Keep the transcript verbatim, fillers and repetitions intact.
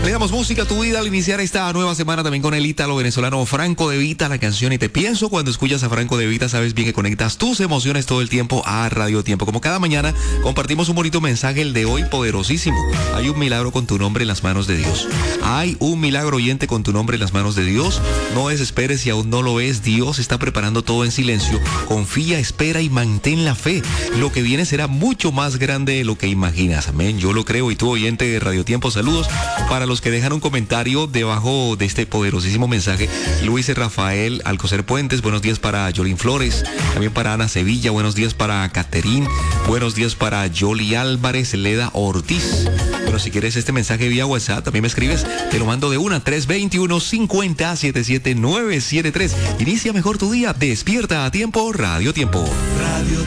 Le damos música a tu vida al iniciar esta nueva semana también con el ítalo venezolano Franco De Vita, la canción Y Te Pienso. Cuando escuchas a Franco De Vita, sabes bien que conectas tus emociones todo el tiempo a Radio Tiempo. Como cada mañana, compartimos un bonito mensaje, el de hoy poderosísimo. Hay un milagro con tu nombre en las manos de Dios. Hay un milagro, oyente, con tu nombre en las manos de Dios. No desesperes si aún no lo ves. Dios está preparando todo en silencio. Confía, espera y mantén la fe. Lo que viene será mucho más grande de lo que imaginas. Amén. Yo lo creo. Y tú, oyente de Radio Tiempo, saludos para los que dejan un comentario debajo de este poderosísimo mensaje. Luis Rafael Alcocer Puentes, buenos días para Yolín Flores, también para Ana Sevilla, buenos días para Caterín, buenos días para Yoli Álvarez, Leda Ortiz. Bueno, si quieres este mensaje vía WhatsApp, también me escribes, te lo mando de una, tres veintiuno, cincuenta, setenta y siete, novecientos setenta y tres. Inicia mejor tu día, despierta a tiempo, Radio Tiempo. Radio